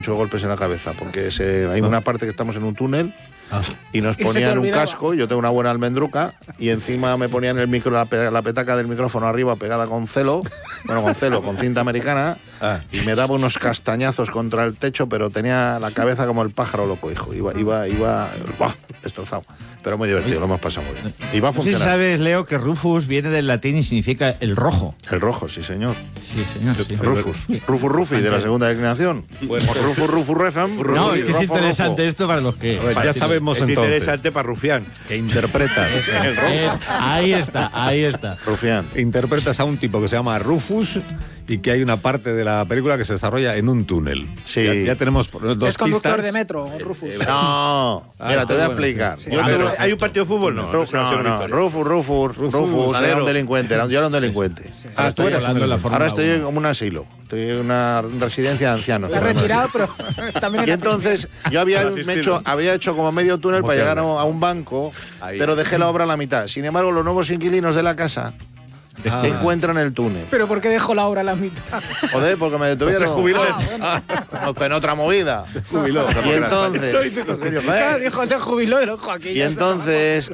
muchos golpes en la cabeza, porque hay una parte que estamos en un túnel y nos ponían un casco, yo tengo una buena almendruca, y encima me ponían el micro, la petaca del micrófono arriba pegada con con cinta americana, y me daba unos castañazos contra el techo, pero tenía la cabeza como el pájaro loco, hijo. Iba destrozado. Pero muy divertido, lo hemos pasado muy bien. Y va a funcionar. No sé si sabes, Leo, que Rufus viene del latín y significa el rojo. El rojo, sí, señor. Sí, señor. Sí. Rufus Rufi, de la segunda declinación. Bueno, Rufus Refam. No, es que es interesante esto para los que... ya sabemos es entonces. Interesante para Rufián. Que interpretas. Ahí está. Rufián. Interpretas a un tipo que se llama Rufus y que hay una parte de la película que se desarrolla en un túnel. Sí. Ya tenemos dos es conductor pistas. de metro, Rufus. No, mira, te voy a explicar. Sí. ¿Hay un partido de fútbol? No. Rufus era un delincuente. Yo era un delincuente. Tú eres hablando de la Fórmula Ahora estoy 1. como un asilo. Estoy en una residencia de ancianos. Está retirado, pero también... Y entonces yo había hecho como medio túnel para llegar a un banco, pero dejé la obra a la mitad. Sin embargo, los nuevos inquilinos de la casa encuentran el túnel. ¿Pero por qué dejó la obra a la mitad? Joder, porque me detuvieron. Se jubiló. En otra movida. Se jubiló. Y entonces... Dijo, se jubiló del ojo aquí. Y entonces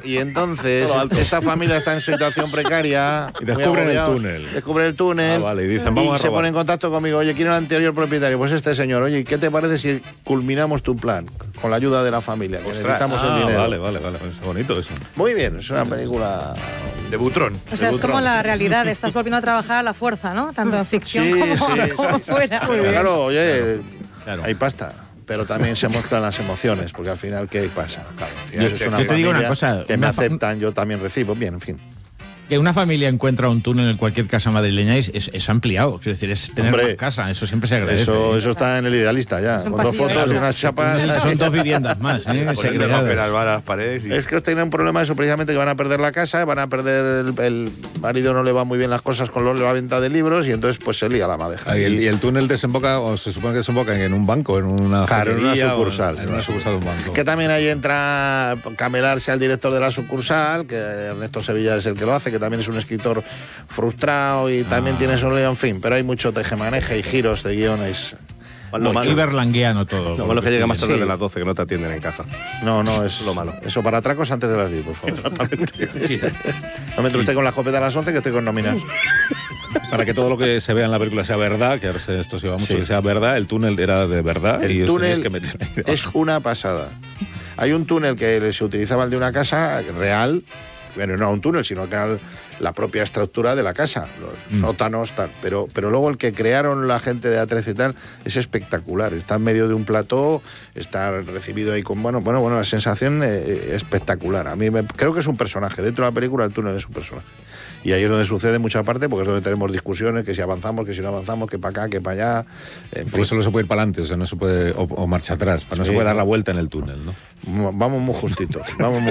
esta familia está en situación precaria. Y descubren muy el agobiados. túnel. Descubren el túnel. Vale, y dicen, vamos a se robar. ponen en contacto conmigo. Oye, ¿quién era el anterior propietario? Pues este señor. Oye, ¿qué te parece si culminamos tu plan? Con la ayuda de la familia, que necesitamos el dinero. Vale. Es bonito eso. Muy bien, es una película... De Butrón. O sea, es como la realidad, estás volviendo a trabajar a la fuerza, ¿no? Tanto en ficción como fuera. Claro, oye, Claro. hay pasta. Pero también se muestran las emociones, porque al final, ¿qué pasa? Claro, al final es una yo te digo una familia cosa, que me aceptan, yo también recibo. Bien, en fin. Que una familia encuentra un túnel en cualquier casa madrileña es ampliado. Es decir, es tener Hombre, más casa. Eso siempre se agradece. Eso está en el idealista ya. Son Con dos pasivos. fotos y unas chapas. Son 2 viviendas más, Ponerle segregadas. papel al bar a las paredes. Es que tienen un problema de eso, precisamente, que van a perder la casa, van a perder el marido, no le va muy bien las cosas con la venta de libros, y entonces pues se lía la madeja. Y el túnel desemboca, o se supone que desemboca en un banco, en una Claro, en una joyería, sucursal. en una sucursal de un banco. Que también ahí entra Camelarse al director de la sucursal, que Ernesto Sevilla es el que lo hace, que también es un escritor frustrado y también tiene su lío, en fin, pero hay mucho tejemaneje y giros de guiones. Y berlangueano todo. Lo malo es que llega más tarde Sí. de las 12, que no te atienden en casa. No, es lo malo. Eso para atracos antes de las 10, por favor. Exactamente. No me entre usted con la escopeta a las 11, que estoy con nóminas. Para que todo lo que se vea en la película sea verdad, que ahora esto se va mucho, Sí. que sea verdad, el túnel era de verdad. El y eso túnel tenéis que meter ahí debajo. es una pasada. Hay un túnel que se utilizaba el de una casa real, bueno, no un túnel, sino que era la propia estructura de la casa, los sótanos, tal. Pero luego el que crearon la gente de Atrezo y tal es espectacular. Está en medio de un plató, está recibido ahí con bueno, la sensación espectacular. A mí creo que es un personaje. Dentro de la película el túnel es un personaje. Y ahí es donde sucede mucha parte, porque es donde tenemos discusiones, que si avanzamos, que si no avanzamos, que para acá, que para allá. Porque solo se puede ir para adelante, o sea, no se puede, o marcha atrás, no se puede dar la vuelta en el túnel, ¿no? Vamos muy justitos,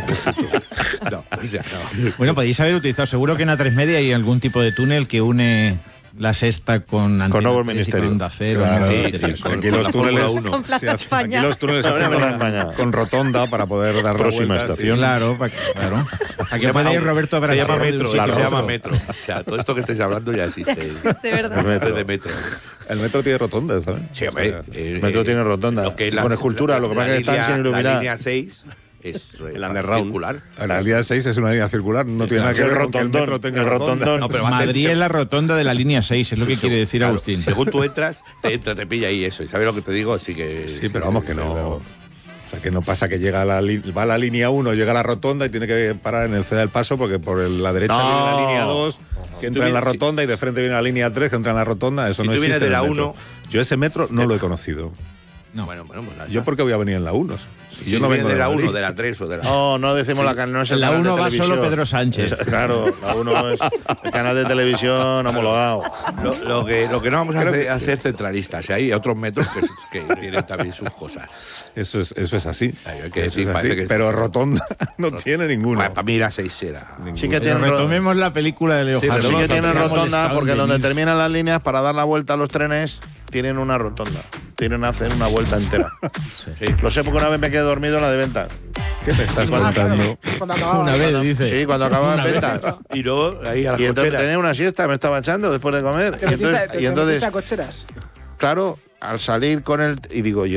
Bueno, podéis haber utilizado, seguro que en A3 Media hay algún tipo de túnel que une la Sexta con Antena Nuevo 3 y Ministerio. con Onda Cero. Claro, ¿no? sí, Ministerio. aquí los túneles Con Plaza España. Aquí los túneles se hacen España. con rotonda para poder dar Próxima vueltas. estación. Claro. Aquí puede ir Roberto Se Brasero. llama metro, La se Roto. llama metro. O sea, todo esto que estáis hablando ya existe. De verdad. Metro. De metro. El metro tiene rotonda, ¿sabes? Sí, hombre. El metro tiene rotonda. Lo que es Con escultura, lo que pasa es que están sin iluminar. La línea 6 es El underground. circular. La línea 6 es una línea circular, no tiene nada que El ver con que el rotondón, metro tenga el rotonda. rotondón. No, pero va a ser- Madrid es la rotonda de la línea 6, es lo que quiere decir Claro, Agustín. según tú entras, te pilla ahí eso. ¿Y sabes lo que te digo? Así que... Sí, pero vamos que no... O sea, que no pasa que va a la línea 1, llega a la rotonda y tiene que parar en el Ceda del Paso porque por la derecha No. viene la línea 2, que entra en la vienes- rotonda, y de frente viene la línea 3, que entra en la rotonda. Eso Si no tú vienes existe de en el la metro. 1, Yo ese metro no lo he conocido. Bueno, pues nada. ¿Yo por qué voy a venir en la 1? Si yo no vengo de la Madrid. 1, de la 3 o de la... No decimos la canal, no es el La canal de 1 va televisión. solo Pedro Sánchez. Claro, la 1 es el canal de televisión homologado. Lo que no vamos a ser centralistas. Hay otros metros que tienen también sus cosas. Eso es así. Hay que Eso decir, es así, parece que- pero rotonda no tiene ninguno. Para mí la 6 era... Sí que Pero tienen retomemos la película de Leo Sí, Harlem. Sí que tienen Me ha rotonda, molestado porque en donde venir. terminan las líneas, para dar la vuelta a los trenes, tienen una rotonda. Tienen que hacer una vuelta entera. Sí. Lo sé porque una vez me quedé dormido en la de venta. ¿Qué te estás Ah, claro, contando? cuando acababa. Una vez, dice. Sí, cuando acababa Una en vez. venta. Y luego ahí a las Y entonces cocheras. tenía una siesta, me estaba echando después de comer. Te Y metiste entonces a cocheras. claro, al salir con el... Y digo,